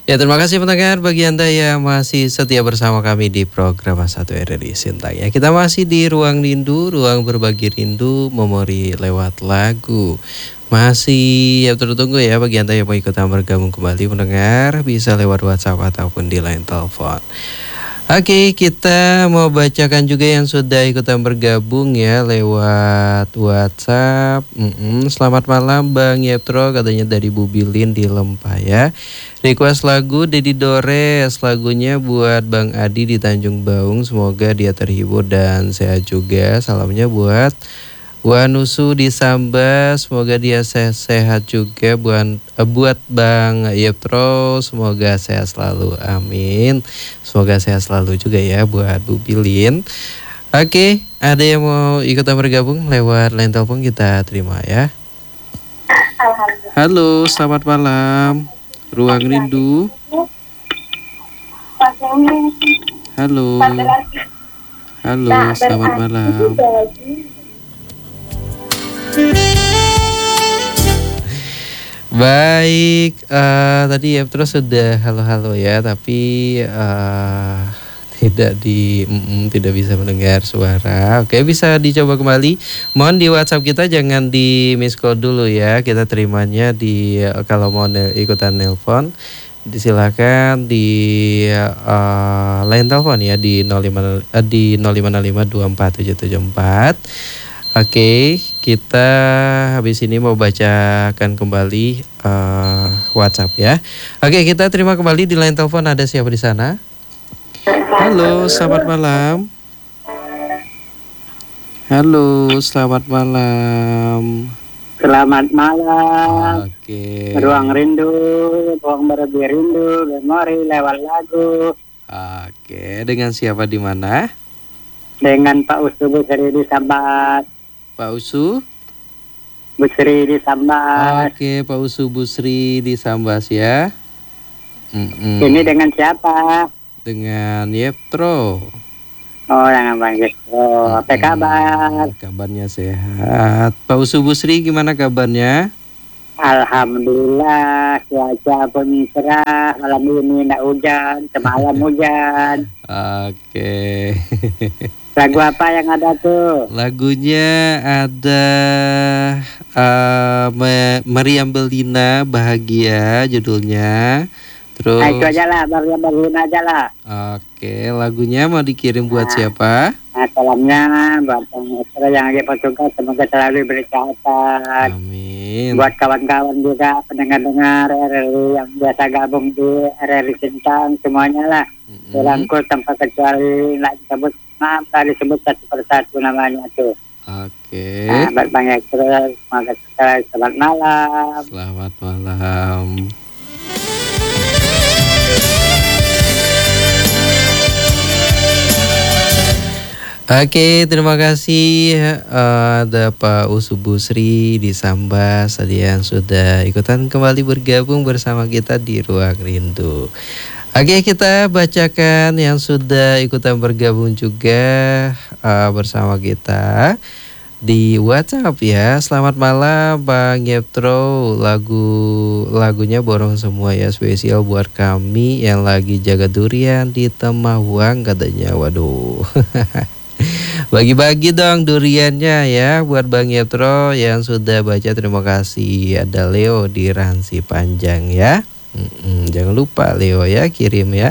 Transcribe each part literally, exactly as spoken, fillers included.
Ya, terima kasih pendengar bagi Anda yang masih setia bersama kami di program satu R R I Sintang ya. Kita masih di Ruang Rindu, ruang berbagi rindu, memori lewat lagu. Masih ya tertunggu ya bagi Anda yang mau ikutan bergabung kembali pendengar, bisa lewat WhatsApp ataupun di line telepon. Oke, kita mau bacakan juga yang sudah ikutan bergabung ya lewat WhatsApp. Mm-mm, selamat malam Bang Yetro, katanya dari Bu Bilin di Lempah ya. Request lagu Dedi Dores, lagunya buat Bang Adi di Tanjung Baung. Semoga dia terhibur dan sehat juga. Salamnya buat Wanusu di Sambas, semoga dia sehat juga. Buat, eh, buat Bang Yetro, semoga sehat selalu, amin. Semoga sehat selalu juga ya buat Bu Bilin. Oke, ada yang mau ikutan bergabung lewat line telepon, kita terima ya. Halo, selamat malam Ruang Rindu. Halo. Halo, selamat malam. Baik, uh, tadi ya terus sudah halo-halo ya, tapi uh, tidak di mm, tidak bisa mendengar suara. Oke, bisa dicoba kembali. Mohon di WhatsApp kita jangan di miss call dulu ya. Kita terimanya di uh, kalau mau ne- ikutan nelpon, disilakan di uh, line telepon ya di nol lima uh, di nol lima nol lima dua empat tujuh tujuh empat. Oke, kita habis ini mau bacakan kembali uh, WhatsApp ya. Oke, kita terima kembali di line telepon. Ada siapa di sana? Halo, selamat malam. Halo, selamat malam. Selamat malam. Oke. Ruang Rindu, ruang berbagi rindu, memori lewat lagu. Oke, dengan siapa di mana? Dengan Pak Usu Busri di Sambat. Pak Usu Busri di Sambas. Oke, Pak Usu Busri di Sambas ya. Mm-mm. Ini dengan siapa? Dengan Yetro. Oh, dengan Bang Yetro. Apa Mm-mm. kabar? Kabarnya sehat. Pak Usu Busri gimana kabarnya? Alhamdulillah, cuaca pun cerah. Malam ini tidak hujan, semalam hujan. Oke. Lagu apa yang ada tuh? Lagunya ada uh, Me- Meriam Belina Bahagia judulnya. Terus Nah, itu aja lah, baru yang baru aja lah. Oke, lagunya mau dikirim buat Nah. siapa? Nah, salamnya buat yang yang lagi bertugas, semoga selalu diberi kesehatan. Amin. Buat kawan-kawan juga pendengar-dengar R R I yang biasa gabung di R R I Sintang, semuanya lah. Mm-mm. Dirangkul tanpa kecuali, nggak disebut, maaf, nggak disebut satu persatu namanya tuh. Oke. Nah, buat Bang Yetro, semoga sukses. Selamat malam. Selamat malam. Oke, terima kasih uh, ada Pak Usu Busri di Sambas tadi yang sudah ikutan kembali bergabung bersama kita di Ruang Rindu. Oke, kita bacakan yang sudah ikutan bergabung juga uh, bersama kita di WhatsApp ya. Selamat malam Bang Yetro, lagu lagunya borong semua ya, spesial buat kami yang lagi jaga durian di Temahuang katanya. Waduh. Bagi-bagi dong duriannya ya buat Bang Yetro yang sudah baca, terima kasih. Ada Leo di Ransi Panjang ya. Mm-mm, jangan lupa Leo ya kirim ya.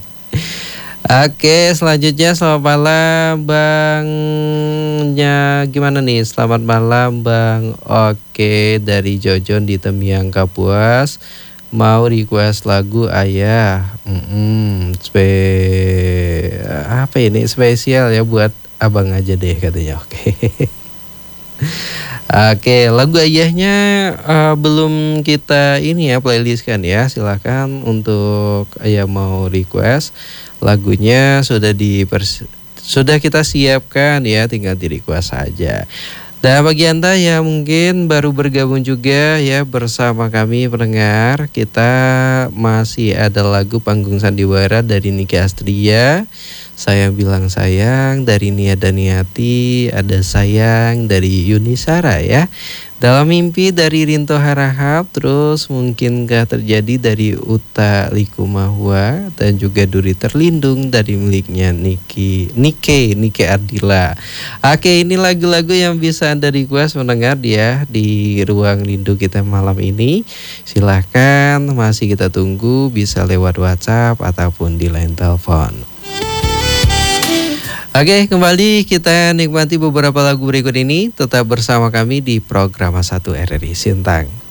Oke, selanjutnya selamat malam Bangnya gimana nih? Selamat malam Bang. Oke, dari Jojon di Temiang Kapuas. Mau request lagu Ayah. Mm-mm, spe apa ini spesial ya buat abang aja deh katanya. Oke. Oke, lagu Ayahnya uh, belum kita ini ya playlist kan ya. Silahkan untuk Ayah mau request lagunya sudah di sudah kita siapkan ya, tinggal di request saja. Dan bagi Anda yang mungkin baru bergabung juga ya bersama kami pendengar, kita masih ada lagu Panggung Sandiwara dari Niki Astria, Sayang Bilang Sayang dari Nia Daniati, ada Sayang dari Yuni Sara ya. Dalam mimpi dari Rinto Harahap, terus mungkinkah terjadi dari Uta Likumahua dan juga Duri Terlindung dari miliknya Niki Nike Nike Ardila. Oke, ini lagu-lagu yang bisa Anda request mendengar ya di ruang rindu kita malam ini. Silahkan, masih kita tunggu, bisa lewat WhatsApp ataupun di line telepon. Oke, kembali kita nikmati beberapa lagu berikut ini. Tetap bersama kami di program satu R R I Sintang.